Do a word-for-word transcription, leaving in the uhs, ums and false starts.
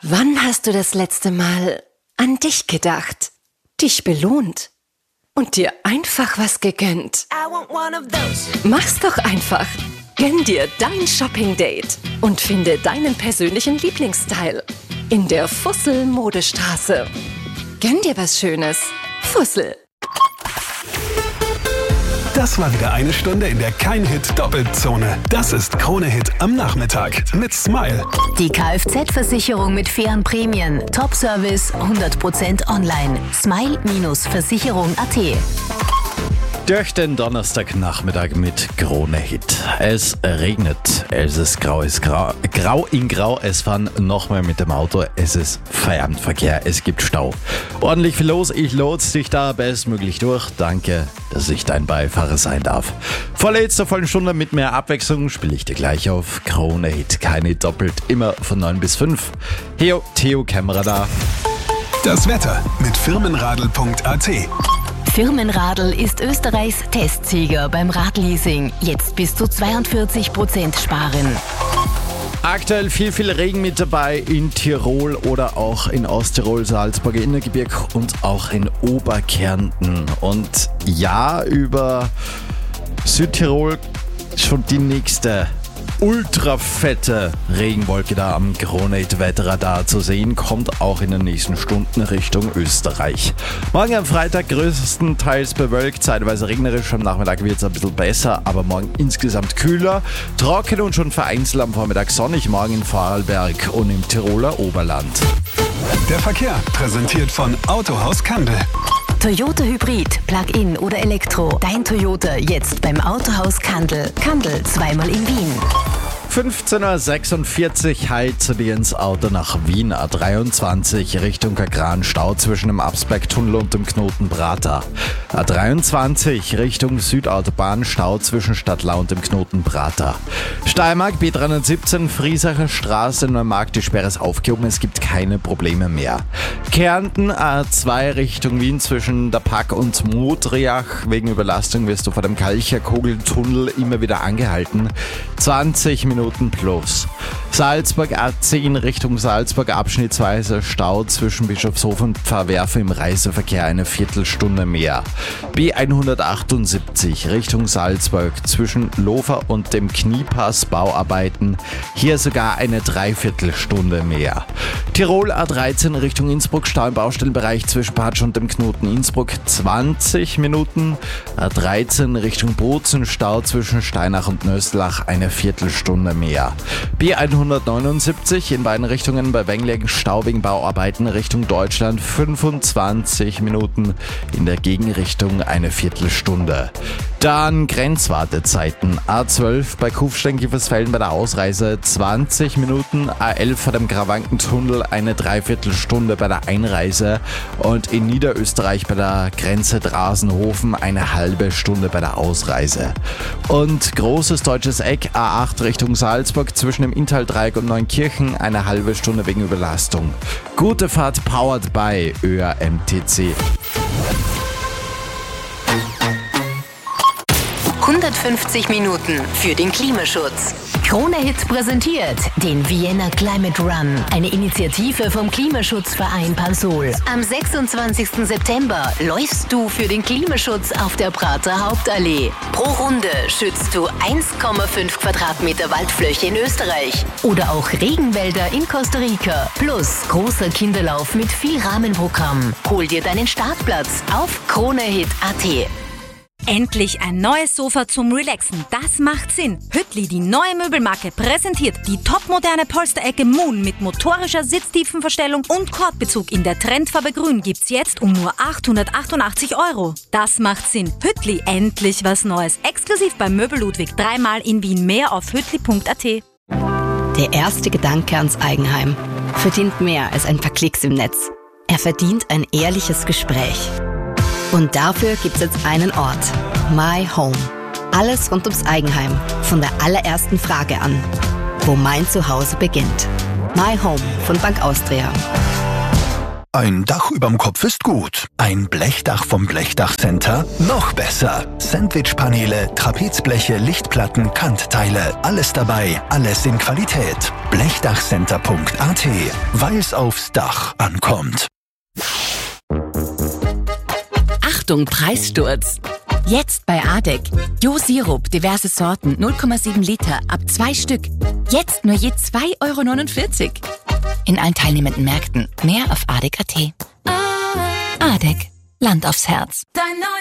Wann hast du das letzte Mal an dich gedacht, dich belohnt und dir einfach was gegönnt? Mach's doch einfach. Gönn dir dein Shopping-Date und finde deinen persönlichen Lieblingsstyle in der Fussel-Modestraße. Gönn dir was Schönes. Fussel. Das war wieder eine Stunde in der Kein-Hit-Doppelzone. Das ist Krone-Hit am Nachmittag mit Smile. Die Kfz-Versicherung mit fairen Prämien. Top-Service, hundert Prozent online. Smile Versicherung Punkt at. Durch den Donnerstagnachmittag mit Krone-Hit. Es regnet, es ist grau, es ist grau, grau in grau, es fahren nochmal mit dem Auto, es ist Feierabendverkehr, es gibt Stau. Ordentlich viel los, ich lotse dich da bestmöglich durch. Danke, dass ich dein Beifahrer sein darf. Vor letzter vollen Stunde mit mehr Abwechslung spiele ich dir gleich auf Krone-Hit. Keine doppelt, immer von neun bis fünf. Heo, Theo Kämmerer da. Das Wetter mit firmenradl Punkt at. Firmenradl ist Österreichs Testsieger beim Radleasing. Jetzt bis zu zweiundvierzig Prozent sparen. Aktuell viel, viel Regen mit dabei in Tirol oder auch in Osttirol, Salzburger Innergebirge und auch in Oberkärnten. Und ja, über Südtirol schon die nächste ultra fette Regenwolke da am Krone-Hit-Wetterradar zu sehen, kommt auch in den nächsten Stunden Richtung Österreich. Morgen am Freitag größtenteils bewölkt, zeitweise regnerisch, am Nachmittag wird es ein bisschen besser, aber morgen insgesamt kühler, trocken und schon vereinzelt am Vormittag sonnig, morgen in Vorarlberg und im Tiroler Oberland. Der Verkehr präsentiert von Autohaus Kandel. Toyota Hybrid, Plug-in oder Elektro. Dein Toyota jetzt beim Autohaus Kandel. Kandel, zweimal in Wien. fünfzehn Uhr sechsundvierzig heizt dir ins Auto nach Wien. A dreiundzwanzig Richtung Kagran, Stau zwischen dem Absbergtunnel und dem Knoten Prater. A dreiundzwanzig Richtung Südautobahn, Stau zwischen Stadtlau und dem Knoten Prater. Steiermark, B dreihundertsiebzehn, Friesacher Straße, Neumarkt, die Sperre ist aufgehoben, es gibt keine Probleme mehr. Kärnten, A zwei Richtung Wien zwischen der Pack und Modriach. Wegen Überlastung wirst du vor dem Kalcherkogeltunnel immer wieder angehalten. zwanzig Minuten plus. Salzburg A zehn Richtung Salzburg, abschnittsweise Stau zwischen Bischofshof und Pfarrwerfen im Reiseverkehr eine Viertelstunde mehr. B hundertachtundsiebzig Richtung Salzburg zwischen Lofer und dem Kniepass Bauarbeiten, hier sogar eine Dreiviertelstunde mehr. Tirol A dreizehn Richtung Innsbruck, Stau im Baustellenbereich zwischen Patsch und dem Knoten Innsbruck zwanzig Minuten. A dreizehn Richtung Bozen, Stau zwischen Steinach und Nöstlach eine Viertelstunde mehr. B hundertneunundsiebzig in beiden Richtungen bei Wenglegen, Stau wegen Bauarbeiten Richtung Deutschland fünfundzwanzig Minuten, in der Gegenrichtung eine Viertelstunde. Dann Grenzwartezeiten. A zwölf bei Kufstein-Kiefersfelden bei der Ausreise zwanzig Minuten, A elf vor dem Gravankentunnel eine Dreiviertelstunde bei der Einreise und in Niederösterreich bei der Grenze Drasenhofen eine halbe Stunde bei der Ausreise. Und großes deutsches Eck A acht Richtung Salzburg zwischen dem Inntal-Dreieck und Neunkirchen eine halbe Stunde wegen Überlastung. Gute Fahrt powered by Ö A M T C. hundertfünfzig Minuten für den Klimaschutz. Krone-Hit präsentiert den Vienna Climate Run, eine Initiative vom Klimaschutzverein Pansol. Am sechsundzwanzigsten September läufst du für den Klimaschutz auf der Prater Hauptallee. Pro Runde schützt du eins Komma fünf Quadratmeter Waldfläche in Österreich oder auch Regenwälder in Costa Rica. Plus großer Kinderlauf mit viel Rahmenprogramm. Hol dir deinen Startplatz auf Krone-Hit Punkt at. Endlich ein neues Sofa zum Relaxen. Das macht Sinn. Hüttli, die neue Möbelmarke, präsentiert die topmoderne Polsterecke Moon mit motorischer Sitztiefenverstellung und Kordbezug in der Trendfarbe Grün gibt's jetzt um nur achthundertachtundachtzig Euro. Das macht Sinn. Hüttli, endlich was Neues. Exklusiv beim Möbel Ludwig, dreimal in Wien. Mehr auf hüttli Punkt at. Der erste Gedanke ans Eigenheim verdient mehr als ein paar Klicks im Netz. Er verdient ein ehrliches Gespräch. Und dafür gibt's jetzt einen Ort. My Home. Alles rund ums Eigenheim. Von der allerersten Frage an. Wo mein Zuhause beginnt. My Home von Bank Austria. Ein Dach überm Kopf ist gut. Ein Blechdach vom Blechdachcenter? Noch besser. Sandwichpaneele, Trapezbleche, Lichtplatten, Kantteile. Alles dabei, alles in Qualität. Blechdachcenter punkt a t, weil's aufs Dach ankommt. Achtung, Preissturz! Jetzt bei Adek. Jo-Sirup, diverse Sorten, null Komma sieben Liter, ab zwei Stück. Jetzt nur je zwei Euro neunundvierzig. In allen teilnehmenden Märkten. Mehr auf adek punkt a t. Adek. Land aufs Herz.